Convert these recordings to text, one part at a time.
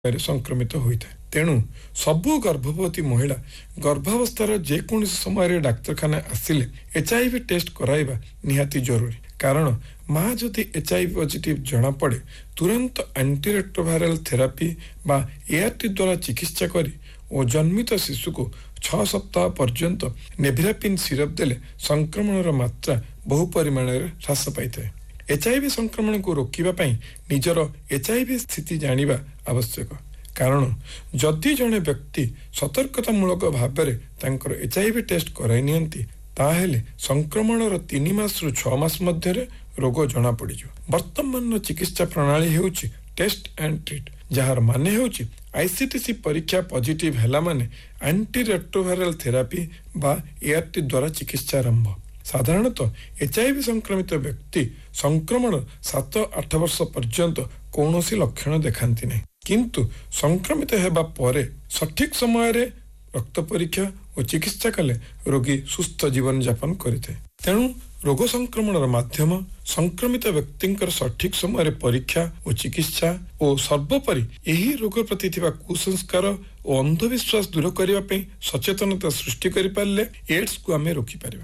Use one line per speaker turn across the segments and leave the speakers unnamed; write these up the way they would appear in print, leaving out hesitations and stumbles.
संक्रमित होता है। तेणु सबु गर्भवती महिला गर्भावस्थार जेकोसी समय डाक्तरखाना आसिले एचआईवी टेस्ट कराइबा निहाती जरूरी। कारण माँ जदि एचआईवी पॉजिटिव जना पड़े तुरंत एंटीरेट्रोवायरल थेरापी बा एआरटी द्वारा चिकित्सा करी और जन्मित शिशु को 6 सप्ताह पर्यंत नेभिरापिन सिरप देले संक्रमण मात्रा बहु परिमाण ह्रास पाई है। एचआईवी संक्रमण को रोकिबा पई निजर एचआईवी स्थिति जानिबा आवश्यक। कारण जदि जड़े व्यक्ति सतर्कतामूलक भाव में एचआईवी टेस्ट कराई नियंती ताहेले संक्रमण 3 मास रु 6 मास मध्य रोग जना पड़। वर्तमान चिकित्सा प्रणाली हेउची टेस्ट एंड ट्रीट, जार माने हेउची आईसीटीसी परीक्षा पॉजिटिव हैला माने एंटीरेट्रोवायरल थेरापी बा एआरटी द्वारा चिकित्सा आरंभ। साधारणतः एचआईवी संक्रमित व्यक्ति संक्रमण 7-8 वर्ष पर्यंत कौनसी लक्षण देखांती नहीं, किंतु संक्रमित हेबा परे सठिक समय रे रक्त परीक्षा और चिकित्सा कले रोगी सुस्थ जीवन यापन करिथे। तेणु रोग संक्रमण माध्यम संक्रमित व्यक्तिंकर सठिक समय रे परीक्षा और चिकित्सा और सर्वोपरि यही रोग प्रति थिबा कुसंस्कार और अंधविश्वास दूर करिबा पई सचेतनता सृष्टि करि पारले एड्स को आमे रोकी पारिबा।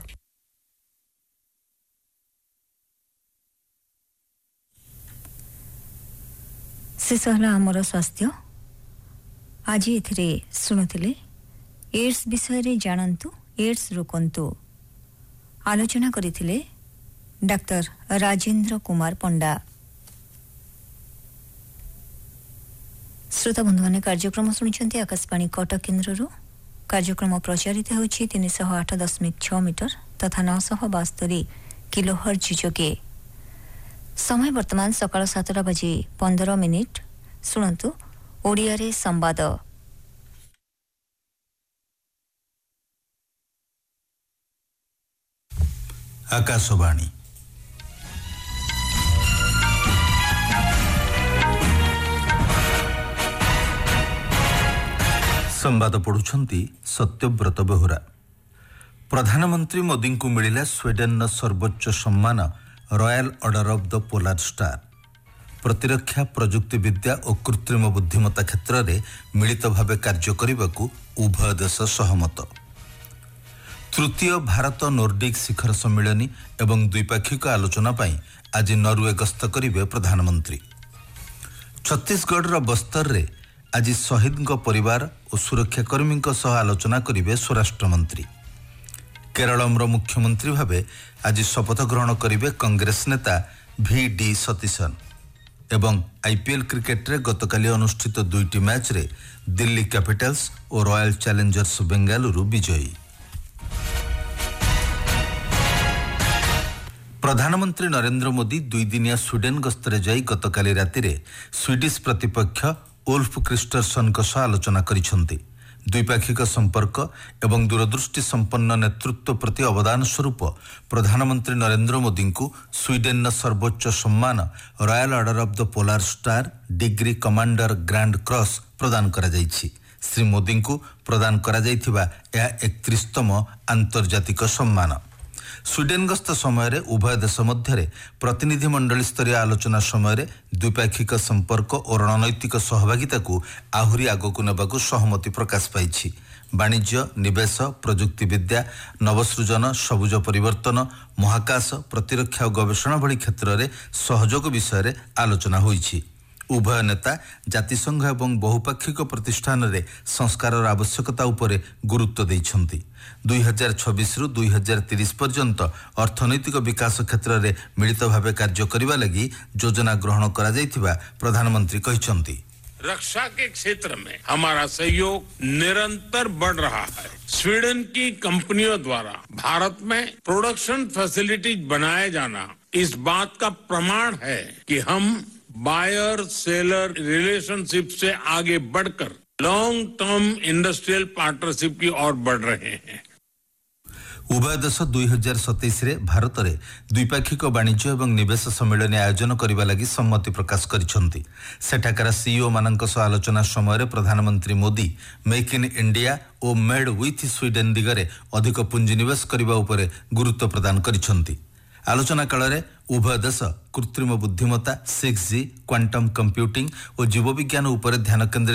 शेषहला आमर स्वास्थ्य। आज एथिरे शुणुथिले एड्स विषय रे जानंतु एड्स रोकंतु। आलोचना करिथिले डाक्टर राजेंद्र कुमार पंडा। श्रोता बंधु माने कार्यक्रम सुनिछन्ते आकाशवाणी कटक केन्द्ररु। कार्यक्रम प्रचारित होछि 308.6 मीटर तथा 972 किलोहर्ट्ज जोगे। समय वर्तमान सकाळ 7 बजे 15 मिनिट। सुनंतु ओडिया रे संवाद।
आकाशवाणी संवाद पढ़ुछंती सत्यव्रत बेहुरा। प्रधानमंत्री मोदी को मिलिला स्वीडेन सर्वोच्च सम्मान royal order of the polar star. प्रतिरक्षा प्रजुक्ति विद्या और कृत्रिम बुद्धिमत्ता क्षेत्र में मिलित भाव कार्य करने को उभय देश सहमत। तृतीय भारत नोर्डिक शिखर सम्मेलनी एवं द्विपाक्षिक आलोचना पाई आज नॉर्वे गस्त करिवे प्रधानमंत्री। छत्तीसगढ़ बस्तर रे आज शहीद परिवार और सुरक्षाकर्मी आलोचना करिवे स्वराष्ट्र मंत्री। केरलम मुख्यमंत्री भावे आज शपथ ग्रहण करिवे कांग्रेस नेता VD सतीशन। एवं आईपीएल क्रिकेट रे गतकाली अनुष्ठित 2टी मैच रे दिल्ली कैपिटल्स और रॉयल चैलेंजर्स बेंगालुरु विजयी। प्रधानमंत्री नरेंद्र मोदी 2 दिनिया स्वीडेन गस्तरे जाई गतकाली राति रे स्वीडिश प्रतिपक्ष ओल्फ क्रिस्टरसन सह आलोचना करिसंती। द्विपाक्षिक संपर्क एवं दूरदृष्टि संपन्न नेतृत्व प्रति अवदान स्वरूप प्रधानमंत्री नरेंद्र मोदी को स्वीडेन सर्वोच्च सम्मान royal order of the polar star degree commander grand cross प्रदान करा जाइछि। श्री मोदी को प्रदान करा जाइथिबा यह 31तम आंतर्जातिक सम्मान। स्वीडेन गस्त समय उभय देश मध्य प्रतिनिधि मंडल स्तरीय आलोचना समय द्विपाक्षिक संपर्क और रणनैतिक सहभागिता को आहुरी आगक नेबाकू सहमति प्रकाश पाई। वाणिज्य निवेश प्रजुक्ति विद्या नवसृजन सबुज परिवर्तन महाकाश प्रतिरक्षा और गवेषणा भली क्षेत्र में सहयोग विषय आलोचना होईछि। उभय नेता जातिसंघ एवं बहुपाक्षिक प्रतिष्ठान रे संस्कार आवश्यकता उपरे गुरुत्व दैछंती। 2026 रु 2030 पर्यंत अर्थनैतिक विकास क्षेत्र में मिलित भाव कार्य करने लगी योजना ग्रहण करा जाइथिबा प्रधानमंत्री कहिसंती।
रक्षा के क्षेत्र में हमारा सहयोग निरंतर बढ़ रहा है। स्वीडन की कंपनियों द्वारा भारत में प्रोडक्शन फैसिलिटीज बनाया जाना इस बात का प्रमाण है कि हम बायर सेलर रिलेशनशिप से आगे बढ़कर लॉन्ग टर्म इंडस्ट्रियल पार्टनरशिप की ओर बढ़ रहे हैं।
उभय देश 2027 रे भारत रे द्विपाक्षिक वाणिज्य एवं निवेश सम्मेलन आयोजन करने लगी सम्मति प्रकाश करिसंती। सेठाकार सीईओ मानक सह आलोचना समय प्रधानमंत्री मोदी मेक इन इंडिया और मेड विथ स्वीडेन दिगरे अधिक पुंजी निवेश करने उपरे गुरुत्व प्रदान करिसंती। आलोचना काल में उभय देश कृत्रिम बुद्धिमत्ता 6G क्वांटम कंप्यूटिंग और जीवविज्ञान उपरे ध्यान केंद्रित